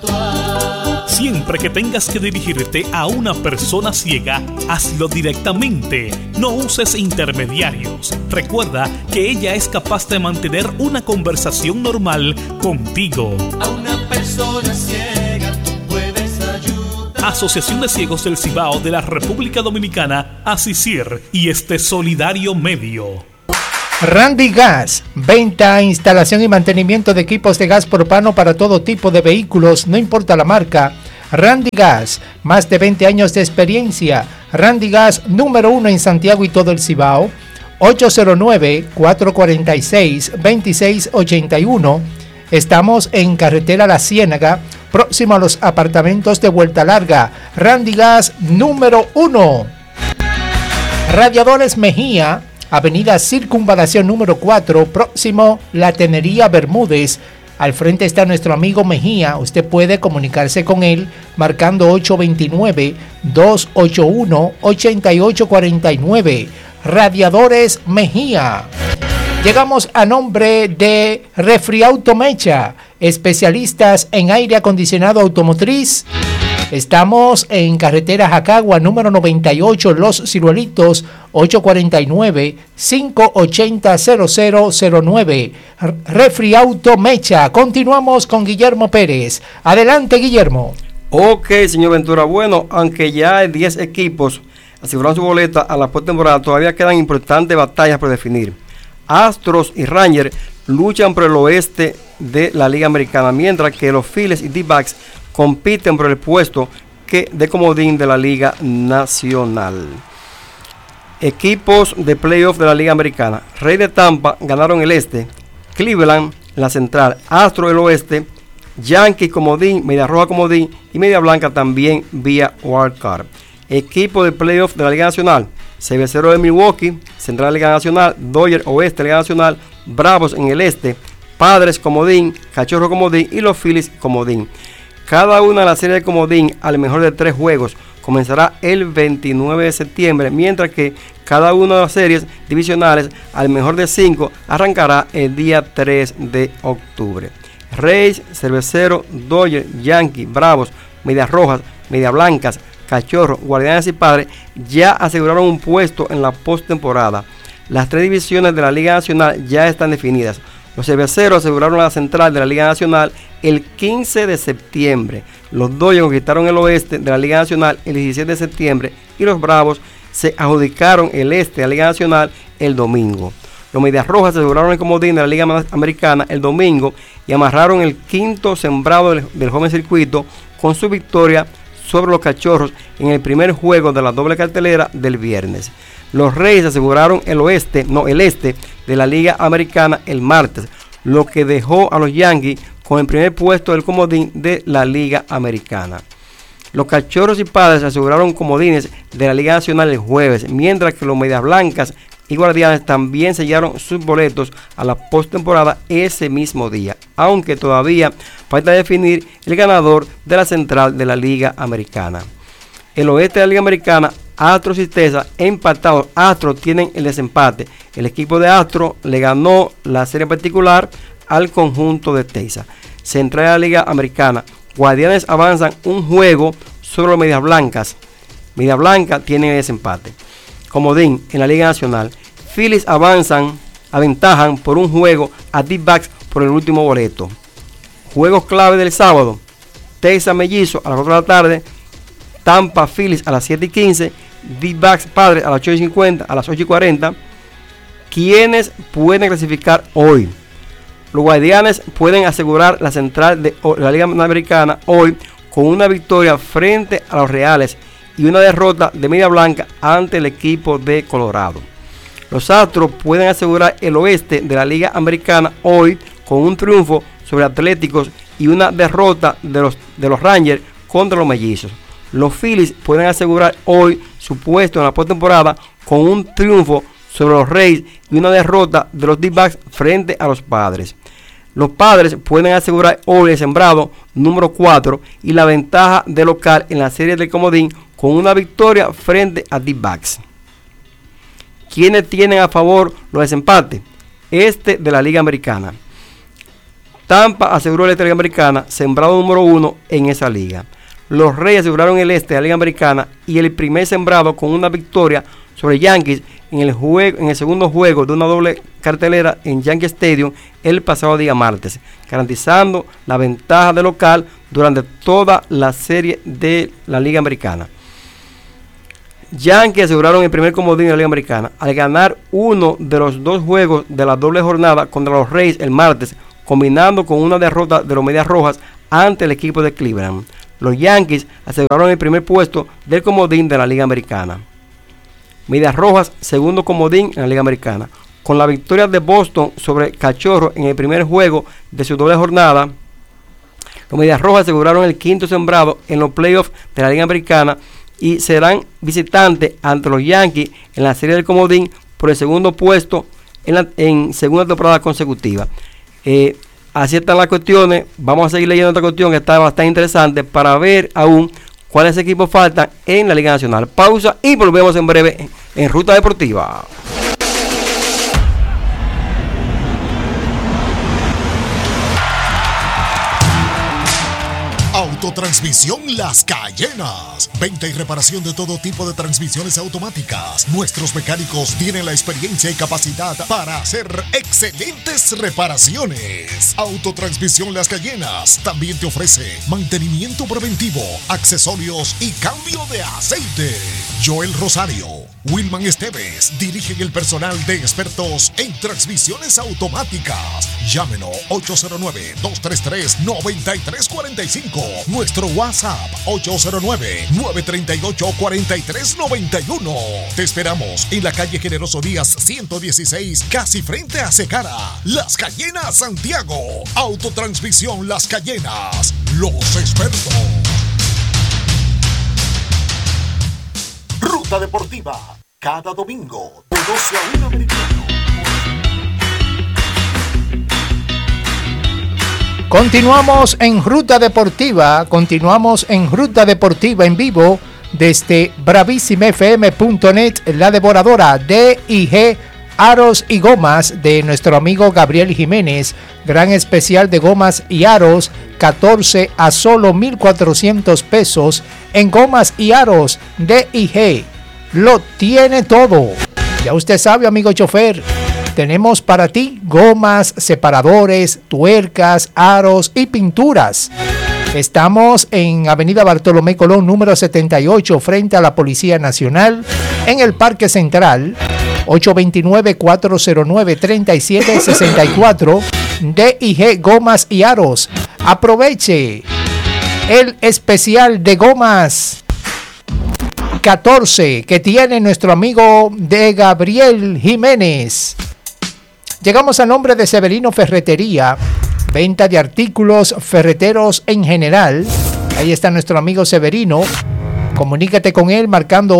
Siempre que tengas que dirigirte a una persona ciega, hazlo directamente. No uses intermediarios. Recuerda que ella es capaz de mantener una conversación normal contigo. A una persona ciega tú puedes ayudar. Asociación de Ciegos del Cibao de la República Dominicana, ASICIR y Solidario Medio. Randy Gas, venta, instalación y mantenimiento de equipos de gas propano para todo tipo de vehículos, no importa la marca. Randy Gas, más de 20 años de experiencia. Randy Gas, número 1 en Santiago y todo el Cibao. 809-446-2681. Estamos en Carretera La Ciénaga, próximo a los apartamentos de Vuelta Larga. Randy Gas, número 1. Radiadores Mejía, Avenida Circunvalación número 4, próximo La Tenería Bermúdez. Al frente está nuestro amigo Mejía. Usted puede comunicarse con él marcando 829-281-8849. Radiadores Mejía. Llegamos a nombre de Refriauto Mecha, especialistas en aire acondicionado automotriz. Estamos en carretera Jacagua, número 98, Los Ciruelitos, 849-580-0009. Refriauto Mecha. Continuamos con Guillermo Pérez. Adelante, Guillermo. Ok, señor Ventura. Bueno, aunque ya hay 10 equipos aseguraron su boleta a la postemporada, todavía quedan importantes batallas por definir. Astros y Rangers luchan por el oeste de la Liga Americana, mientras que los Phillies y D-Backs compiten por el puesto de comodín de la Liga Nacional. Equipos de playoff de la Liga Americana. Rey de Tampa ganaron el este, Cleveland la central, Astro el oeste, Yankees comodín, Media Roja comodín y Media Blanca también vía wildcard. Equipo de playoff de la Liga Nacional. Cerveceros de Milwaukee, Central Liga Nacional, Dodgers Oeste Liga Nacional, Bravos en el este, Padres comodín, Cachorro comodín y los Phillies comodín. Cada una de las series de comodín al mejor de 3 juegos comenzará el 29 de septiembre, mientras que cada una de las series divisionales al mejor de 5 arrancará el día 3 de octubre. Reyes, Cerveceros, Dodgers, Yankees, Bravos, Medias Rojas, Medias Blancas, Cachorros, Guardianes y Padres ya aseguraron un puesto en la postemporada. Las 3 divisiones de la Liga Nacional ya están definidas. Los Cerveceros aseguraron la central de la Liga Nacional el 15 de septiembre. Los Dodgers conquistaron el oeste de la Liga Nacional el 17 de septiembre y los Bravos se adjudicaron el este de la Liga Nacional el domingo. Los Medias Rojas aseguraron el comodín de la Liga Americana el domingo y amarraron el 5º sembrado del joven circuito con su victoria sobre los Cachorros en el primer juego de la doble cartelera del viernes. Los Reyes aseguraron el este de la Liga Americana el martes, lo que dejó a los Yankees con el primer puesto del comodín de la Liga Americana. Los Cachorros y Padres aseguraron comodines de la Liga Nacional el jueves, mientras que los Medias Blancas y Guardianes también sellaron sus boletos a la postemporada ese mismo día, aunque todavía falta definir el ganador de la central de la Liga Americana. El oeste de la Liga Americana, Astros y Texas empatados. Astros tienen el desempate. El equipo de Astros le ganó la serie particular al conjunto de Texas. Central de la Liga Americana, Guardianes avanzan un juego sobre los Medias Blancas. Media Blanca tiene el desempate. Comodín en la Liga Nacional, Phillies aventajan por un juego a D-Backs por el último boleto. Juegos clave del sábado: Texas Mellizo a las 4 de la tarde, Tampa Phillies a las 7:15, D-Backs Padres a las 8:50, a las 8:40. ¿Quiénes pueden clasificar hoy? Los Guardianes pueden asegurar la central de la Liga Americana hoy con una victoria frente a los Reales y una derrota de Media Blanca ante el equipo de Colorado. Los Astros pueden asegurar el oeste de la Liga Americana hoy con un triunfo sobre Atléticos y una derrota de los Rangers contra los Mellizos. Los Phillies pueden asegurar hoy su puesto en la postemporada con un triunfo sobre los Reyes y una derrota de los D-Backs frente a los Padres. Los Padres pueden asegurar hoy el sembrado número 4 y la ventaja de local en la serie del comodín con una victoria frente a D-Backs. ¿Quiénes tienen a favor los desempates? Este de la Liga Americana. Tampa aseguró el este de la Liga Americana, sembrado número 1 en esa liga. Los Reyes aseguraron el este de la Liga Americana y el primer sembrado con una victoria sobre Yankees en el segundo juego de una doble cartelera en Yankee Stadium el pasado día martes, garantizando la ventaja de local durante toda la serie de la Liga Americana. Yankees aseguraron el primer comodín de la Liga Americana al ganar uno de los dos juegos de la doble jornada contra los Reyes el martes, combinando con una derrota de los Medias Rojas ante el equipo de Cleveland. Los Yankees aseguraron el primer puesto del comodín de la Liga Americana. Medias Rojas, segundo comodín en la Liga Americana. Con la victoria de Boston sobre Cachorro en el primer juego de su doble jornada, los Medias Rojas aseguraron el quinto sembrado en los playoffs de la Liga Americana y serán visitantes ante los Yankees en la serie del comodín por el segundo puesto en segunda temporada consecutiva. Así están las cuestiones. Vamos a seguir leyendo esta cuestión que está bastante interesante para ver aún cuáles equipos faltan en la Liga Nacional. Pausa y volvemos en breve en Ruta Deportiva. Autotransmisión Las Cayenas. Venta y reparación de todo tipo de transmisiones automáticas. Nuestros mecánicos tienen la experiencia y capacidad para hacer excelentes reparaciones. Autotransmisión Las Cayenas también te ofrece mantenimiento preventivo, accesorios y cambio de aceite. Joel Rosario, Wilman Esteves dirigen el personal de expertos en transmisiones automáticas. Llámenos 809-233-9345. Nuestro WhatsApp 809-938-4391. Te esperamos en la calle Generoso Díaz 116, casi frente a Secara. Las Cayenas, Santiago. Autotransmisión Las Cayenas. Los expertos. Ruta Deportiva, cada domingo de 12 a 1 americano. Continuamos en Ruta Deportiva en vivo desde bravísimefm.net, la devoradora DIG Aros y Gomas de nuestro amigo Gabriel Jiménez. Gran especial de gomas y aros, 14 a solo 1,400 pesos en gomas y aros DIG. Lo tiene todo. Ya usted sabe, amigo chofer, tenemos para ti gomas, separadores, tuercas, aros y pinturas. Estamos en Avenida Bartolomé Colón, número 78, frente a la Policía Nacional, en el Parque Central. 829-409-3764. DIG Gomas y Aros. Aproveche el especial de gomas 14 que tiene nuestro amigo de Gabriel Jiménez. Llegamos a nombre de Severino Ferretería, venta de artículos ferreteros en general. Ahí está nuestro amigo Severino. Comunícate con él marcando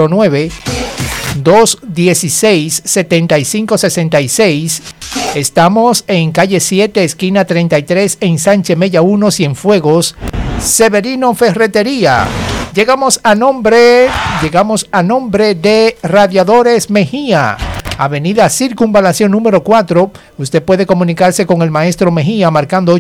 809-216-7566. Estamos en calle 7, esquina 33, en Sánchez Mella 1, Cienfuegos. Severino Ferretería. Llegamos a nombre de Radiadores Mejía, Avenida Circunvalación número 4. Usted puede comunicarse con el maestro Mejía marcando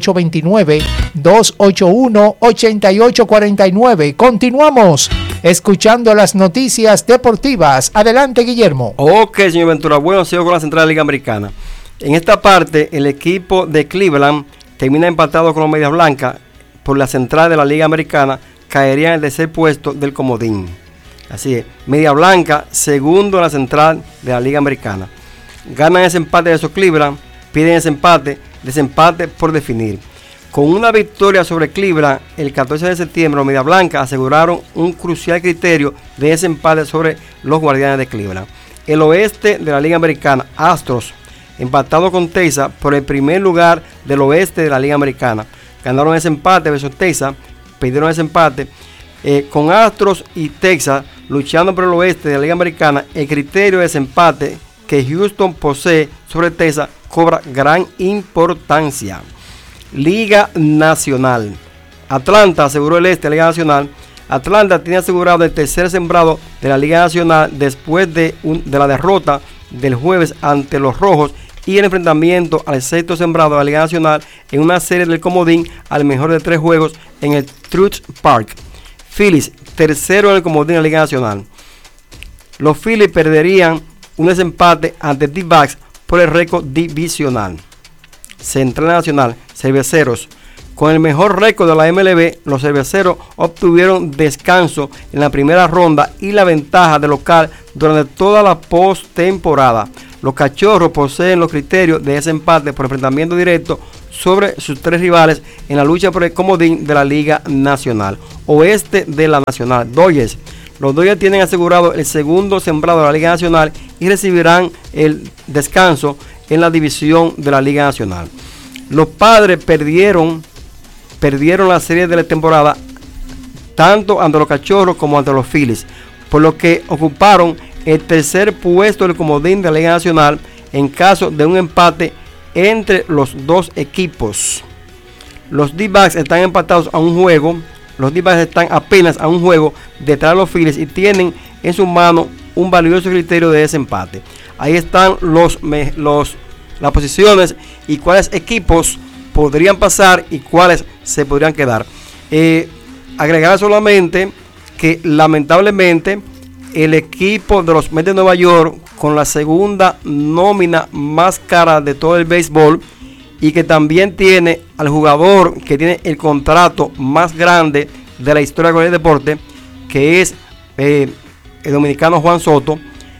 829-281-8849. Continuamos escuchando las noticias deportivas. Adelante, Guillermo. Ok, señor Ventura. Bueno, sigo con la central de la Liga Americana. En esta parte, el equipo de Cleveland termina empatado con los Medias Blancas. Por la central de la Liga Americana caería en el tercer puesto del comodín. Así es, Media Blanca, segundo en la central de la Liga Americana. Ganan ese empate de esos Cleveland, piden ese empate, desempate por definir. Con una victoria sobre Cleveland el 14 de septiembre, los Media Blanca aseguraron un crucial criterio de ese empate sobre los Guardianes de Cleveland. El oeste de la Liga Americana, Astros, empatado con Texas por el primer lugar del oeste de la Liga Americana. Ganaron ese empate versus Texas, perdieron ese empate. Con Astros y Texas luchando por el oeste de la Liga Americana, el criterio de desempate que Houston posee sobre Texas cobra gran importancia. Liga Nacional. Atlanta aseguró el este de la Liga Nacional. Atlanta tiene asegurado el tercer sembrado de la Liga Nacional después de la derrota del jueves ante los Rojos y el enfrentamiento al sexto sembrado de la Liga Nacional en una serie del comodín al mejor de 3 juegos en el Truist Park. Phillies, tercero en el comodín de la Liga Nacional. Los Phillies perderían un desempate ante D-backs por el récord divisional. Central Nacional, Cerveceros. Con el mejor récord de la MLB, los Cerveceros obtuvieron descanso en la primera ronda y la ventaja de local durante toda la postemporada. Los Cachorros poseen los criterios de ese empate por enfrentamiento directo sobre sus 3 rivales en la lucha por el comodín de la Liga Nacional. Oeste de la Nacional, Dodgers. Los Dodgers tienen asegurado el segundo sembrado de la Liga Nacional y recibirán el descanso en la división de la Liga Nacional. Los Padres perdieron la serie de la temporada tanto ante los Cachorros como ante los Phillies, por lo que ocuparon el tercer puesto del comodín de la Liga Nacional en caso de un empate entre los dos equipos. Los D-backs están empatados a un juego. Los D-backs están apenas a un juego detrás de los Phillies y tienen en su mano un valioso criterio de desempate. Ahí están las posiciones y cuáles equipos podrían pasar y cuáles se podrían quedar. Agregar solamente que lamentablemente el equipo de los Mets de Nueva York, con la segunda nómina más cara de todo el béisbol y que también tiene al jugador que tiene el contrato más grande de la historia del deporte, que es el dominicano Juan Soto.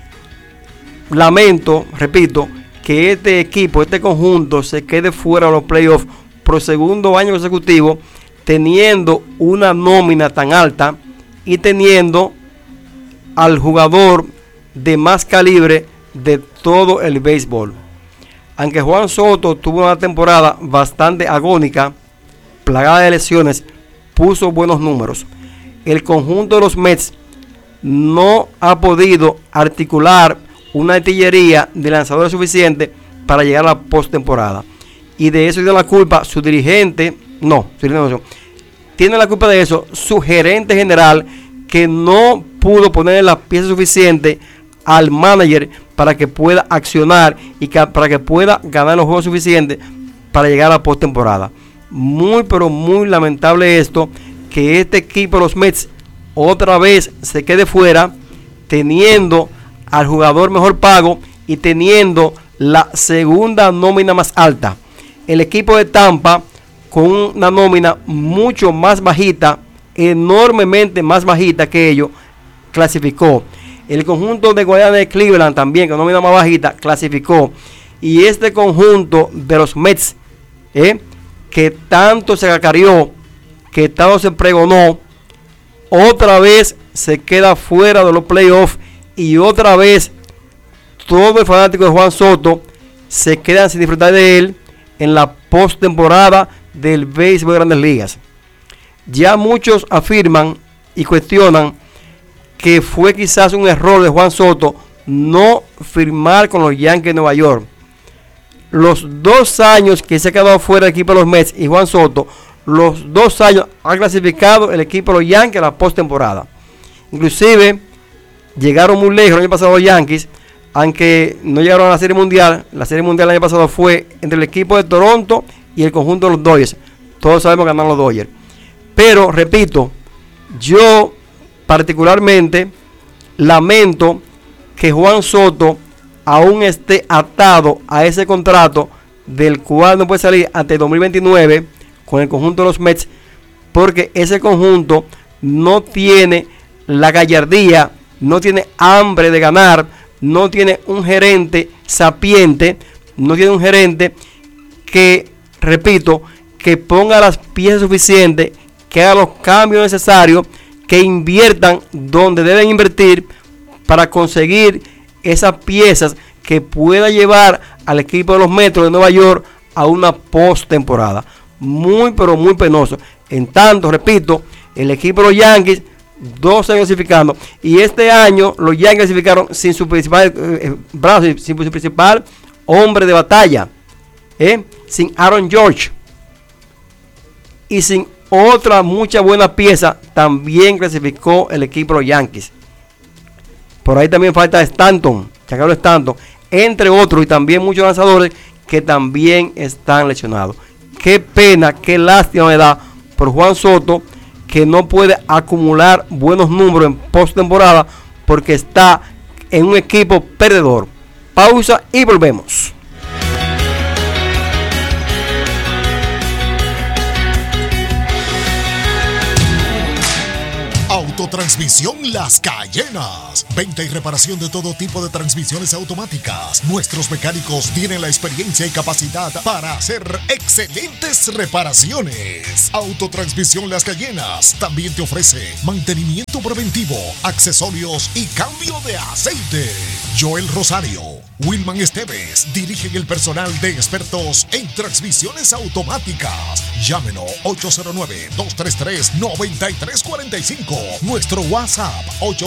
Lamento, repito, que este equipo, este conjunto se quede fuera de los playoffs por segundo año consecutivo, teniendo una nómina tan alta y teniendo al jugador de más calibre de todo el béisbol. Aunque Juan Soto tuvo una temporada bastante agónica, plagada de lesiones, puso buenos números. El conjunto de los Mets no ha podido articular una artillería de lanzadores suficiente para llegar a la postemporada. Y de eso tiene la culpa su dirigente, tiene la culpa de eso su gerente general, que no pudo poner las piezas suficientes al manager para que pueda accionar y para que pueda ganar los juegos suficientes para llegar a la postemporada. Muy pero muy lamentable esto, que este equipo de los Mets otra vez se quede fuera, teniendo al jugador mejor pago y teniendo la segunda nómina más alta. El equipo de Tampa, con una nómina mucho más bajita, enormemente más bajita que ellos, clasificó. El conjunto de Guardianes de Cleveland también, con nómina más bajita, clasificó. Y este conjunto de los Mets, que tanto se cacareó, que tanto se pregonó, otra vez se queda fuera de los playoffs y otra vez todo el fanático de Juan Soto se quedan sin disfrutar de él en la postemporada del béisbol de Grandes Ligas. Ya muchos afirman y cuestionan que fue quizás un error de Juan Soto no firmar con los Yankees de Nueva York. Los 2 años que se ha quedado fuera del equipo de los Mets y Juan Soto, los 2 años ha clasificado el equipo de los Yankees a la postemporada. Inclusive llegaron muy lejos el año pasado los Yankees, aunque no llegaron a la Serie Mundial. La Serie Mundial el año pasado fue entre el equipo de Toronto y el conjunto de los Dodgers. Todos sabemos que ganaron los Dodgers. Pero, repito, yo particularmente lamento que Juan Soto aún esté atado a ese contrato del cual no puede salir hasta el 2029 con el conjunto de los Mets, porque ese conjunto no tiene la gallardía, no tiene hambre de ganar, no tiene un gerente sapiente, no tiene un gerente que, repito, que ponga las piezas suficientes, que haga los cambios necesarios, que inviertan donde deben invertir para conseguir esas piezas que pueda llevar al equipo de los Metros de Nueva York a una postemporada. Muy pero muy penoso. En tanto, repito, el equipo de los Yankees 2 años clasificando, y este año los Yankees clasificaron sin su principal brazo, sin su principal hombre de batalla, sin Aaron George y sin otra mucha buena pieza. También clasificó el equipo de los Yankees. Por ahí también falta Stanton, Giancarlo Stanton. entre otros, y también muchos lanzadores que también están lesionados. Qué pena, qué lástima me da por Juan Soto, que no puede acumular buenos números en postemporada porque está en un equipo perdedor. Pausa y volvemos. Autotransmisión Las Cayenas. Venta y reparación de todo tipo de transmisiones automáticas. Nuestros mecánicos tienen la experiencia y capacidad para hacer excelentes reparaciones. Autotransmisión Las Cayenas también te ofrece mantenimiento preventivo, accesorios y cambio de aceite. Joel Rosario, Wilman Esteves dirigen el personal de expertos en transmisiones automáticas. Llámenos 809-233-9345. Nuestro WhatsApp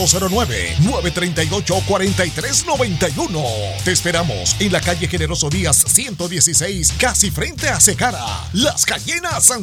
809-938-4391. Te esperamos en la calle Generoso Díaz 116, casi frente a Secara, Las Cayenas, Santo